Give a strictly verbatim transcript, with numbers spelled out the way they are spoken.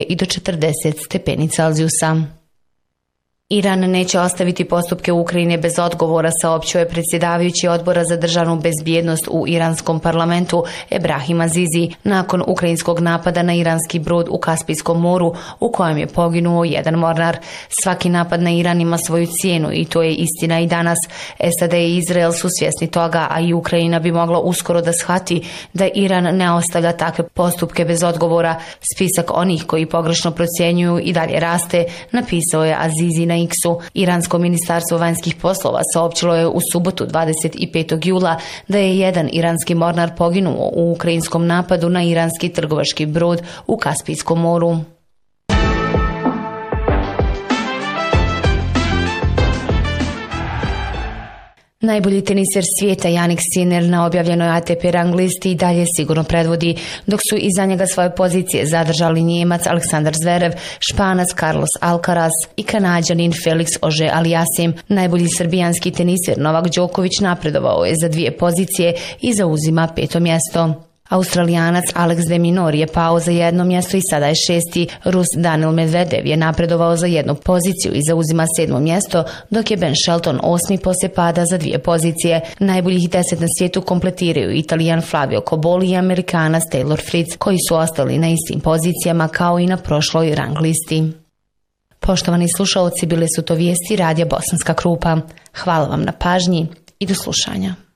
i do četrdeset stepeni Celzijusa. Iran neće ostaviti postupke u Ukrajini bez odgovora, saopćio je predsjedavajući Odbora za državnu bezbjednost u iranskom parlamentu Ebrahim Azizi nakon ukrajinskog napada na iranski brod u Kaspijskom moru u kojem je poginuo jedan mornar. Svaki napad na Iran ima svoju cijenu i to je istina i danas. S A D i Izrael su svjesni toga, a i Ukrajina bi mogla uskoro da shvati da Iran ne ostavlja takve postupke bez odgovora. Spisak onih koji pogrešno procjenjuju i dalje raste, napisao je Azizi na X-u. Iransko ministarstvo vanjskih poslova saopćilo je u subotu dvadeset petog jula da je jedan iranski mornar poginuo u ukrajinskom napadu na iranski trgovački brod u Kaspijskom moru. Najbolji teniser svijeta Jannik Sinner na objavljenoj A T P rang listi i dalje sigurno predvodi, dok su iza njega svoje pozicije zadržali Njemac Aleksandar Zverev, Španac Carlos Alcaraz i Kanađanin Felix Auger-Aliassime. Najbolji srbijanski teniser Novak Đoković napredovao je za dvije pozicije i zauzima peto mjesto. Australijanac Alex de Minaur je pao za jedno mjesto i sada je šesti. Rus Daniil Medvedev je napredovao za jednu poziciju i zauzima sedmo mjesto, dok je Ben Shelton osmi poslije pada za dvije pozicije. Najboljih deset na svijetu kompletiraju Italijan Flavio Cobolli i Amerikanac Taylor Fritz, koji su ostali na istim pozicijama kao i na prošloj rang listi. Poštovani slušaoci, bile su to vijesti Radija Bosanska Krupa. Hvala vam na pažnji i do slušanja.